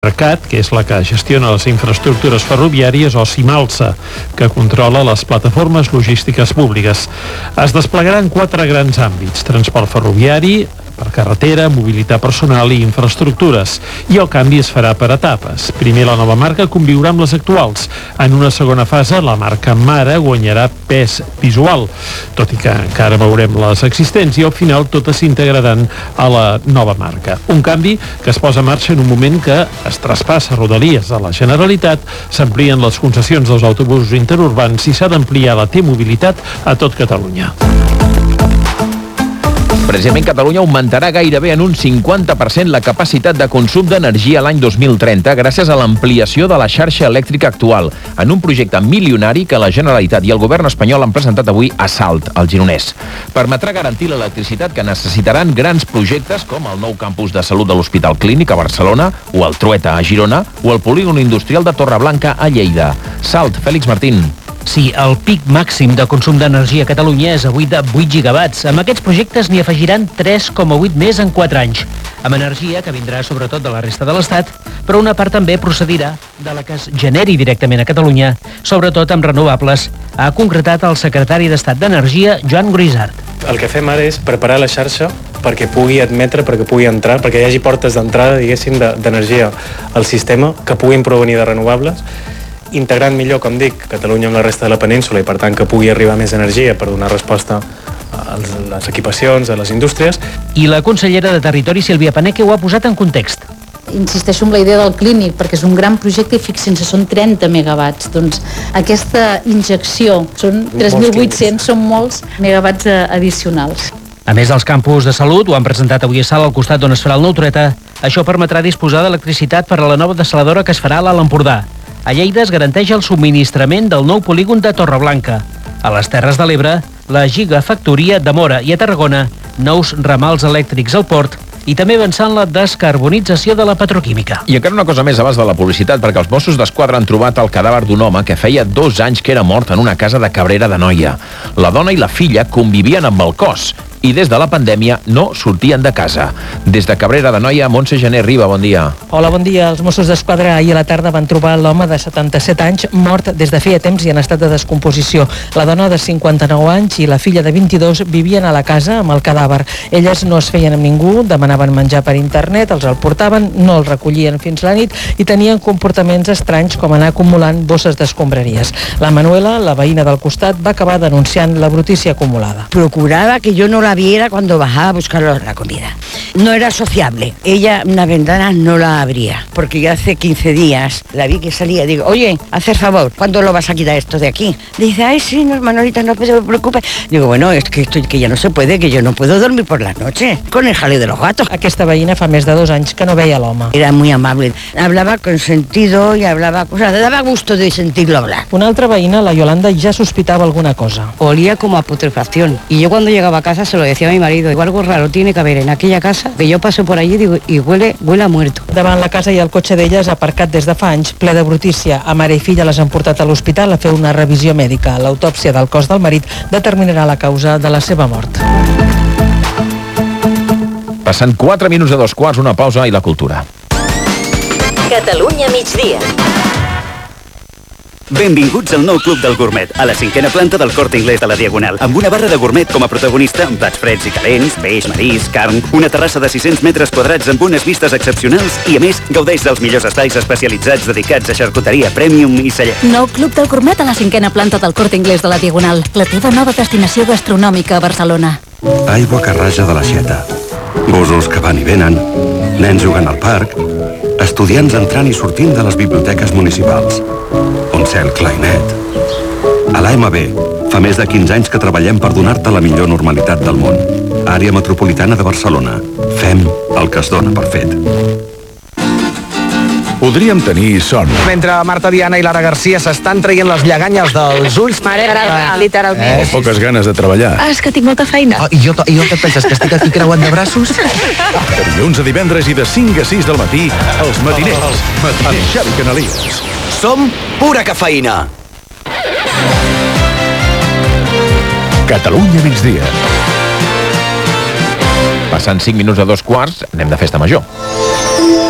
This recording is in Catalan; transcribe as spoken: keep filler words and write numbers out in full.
Mercat, que és la que gestiona les infraestructures ferroviàries, o Cimalsa, que controla les plataformes logístiques públiques. Es desplegaran quatre grans àmbits: transport ferroviari, per carretera, mobilitat personal i infraestructures. I el canvi es farà per etapes. Primer, la nova marca conviurà amb les actuals. En una segona fase, la marca mare guanyarà pes visual, tot i que encara veurem les existents, i al final totes s'integraran a la nova marca. Un canvi que es posa en marxa en un moment que es traspassa Rodalies a la Generalitat, s'amplien les concessions dels autobusos interurbans i s'ha d'ampliar la T-mobilitat a tot Catalunya. Precisament Catalunya augmentarà gairebé en un cinquanta per cent la capacitat de consum d'energia l'any dos mil trenta gràcies a l'ampliació de la xarxa elèctrica actual, en un projecte milionari que la Generalitat i el govern espanyol han presentat avui a Salt, al Gironès. Permetrà garantir l'electricitat que necessitaran grans projectes com el nou campus de salut de l'Hospital Clínic a Barcelona, o el Trueta a Girona, o el polígon industrial de Torreblanca a Lleida. Salt, Fèlix Martín. Sí, el pic màxim de consum d'energia a Catalunya és avui de vuit gigawatts. Amb aquests projectes n'hi afegiran tres coma vuit més en quatre anys. Amb energia que vindrà sobretot de la resta de l'Estat, però una part també procedirà de la que es generi directament a Catalunya, sobretot amb renovables, ha concretat el secretari d'Estat d'Energia, Joan Grisart. El que fem ara és preparar la xarxa perquè pugui admetre, perquè pugui entrar, perquè hi hagi portes d'entrada, diguéssim, d'energia al sistema que puguin provenir de renovables, integrant millor, com dic, Catalunya amb la resta de la península i per tant que pugui arribar més energia per donar resposta a les equipacions, a les indústries. I la consellera de Territori, Sílvia Paneque, ho ha posat en context. Insisteixo en la idea del clínic, perquè és un gran projecte i fixin-se, són trenta megawatts. Doncs aquesta injecció, són tres mil vuit-cents, són molts megawatts addicionals. A més dels campus de salut, ho han presentat avui a Salt, al costat d'on es farà el nou Trueta. Això permetrà disposar d'electricitat per a la nova dessaladora que es farà a l'Alt Empordà. A Lleida es garanteix el subministrament del nou polígon de Torreblanca. A les Terres de l'Ebre, la gigafactoria de Móra, i a Tarragona, nous ramals elèctrics al port i també avançant la descarbonització de la petroquímica. I encara una cosa més abans de la publicitat, perquè els Mossos d'Esquadra han trobat el cadàver d'un home que feia dos anys que era mort en una casa de Cabrera d'Anoia. La dona i la filla convivien amb el cos i des de la pandèmia no sortien de casa. Des de Cabrera d'Anoia, Montse Gené Riba, bon dia. Hola, bon dia. Els Mossos d'Esquadra ahir a la tarda van trobar l'home de setanta-set anys mort des de feia temps i en estat de descomposició. La dona de cinquanta-nou anys i la filla de vint-i-dos vivien a la casa amb el cadàver. Elles no es feien amb ningú, demanaven menjar per internet, els el portaven, no el recollien fins la nit i tenien comportaments estranys com anar acumulant bosses d'escombraries. La Manuela, la veïna del costat, va acabar denunciant la brutícia acumulada. Procuraba que yo no la viera cuando bajaba a buscar la comida. No era sociable. Ella una ventana no la abría, porque yo hace quince días la vi que salía. Digo, oye, hacer favor, ¿cuándo lo vas a quitar esto de aquí? Dice, ay, sí, no, Manolita, no se preocupe. Digo, bueno, es que, esto, que ya no se puede, que yo no puedo dormir por la noche con el jaleo de los gatos. Aquesta veïna fa més de dos anys que no veia l'home. Era muy amable. Hablaba con sentido y hablaba, o sea, le daba gusto de sentirlo hablar. Una altra veïna, la Yolanda, ja sospitava alguna cosa. Olía como a putrefacción. Y yo cuando llegaba a casa se lo decía a mi marido, igual algo raro tiene que haber en aquella casa, que yo paso por allí digo, y huele, huele a muerto. Davant la casa hi ha el cotxe d'elles aparcat des de fa anys, ple de brutícia. A mare i filla les han portat a l'hospital a fer una revisió mèdica. L'autòpsia del cos del marit determinarà la causa de la seva mort. Passant quatre minuts a dos quarts, una pausa i la cultura. Catalunya migdia. Benvinguts al nou Club del Gourmet, a la cinquena planta del Corte Inglés de la Diagonal, amb una barra de gourmet com a protagonista, amb plats freds i calents, peix, marisc, carn, una terrassa de sis-cents metres quadrats amb unes vistes excepcionals i, a més, gaudeix dels millors estais especialitzats dedicats a xarcuteria premium i celler. Nou Club del Gourmet a la cinquena planta del Corte Inglés de la Diagonal, la teva nova destinació gastronòmica a Barcelona. Aigua que raja de l'aixeta, gossos que van i venen, nens jugant al parc, estudiants entrant i sortint de les biblioteques municipals, un cel clar i net. A l'A M B fa més de quinze anys que treballem per donar-te la millor normalitat del món. Àrea metropolitana de Barcelona. Fem el que es dona per fet. Podríem tenir son. Mentre Marta Diana i Lara Garcia s'estan traient les lleganyes dels ulls... M'agrada, literalment. O poques ganes de treballar. Ah, és que tinc molta feina. Oh, I jo, i jo què et penses, que estic aquí creuant de braços? De dilluns a divendres i de cinc a sis del matí, els matiners, els matiners. Amb Xavi Canalies. Som pura cafeïna. Catalunya migdia. Passant cinc minuts a dos quarts, anem de festa major.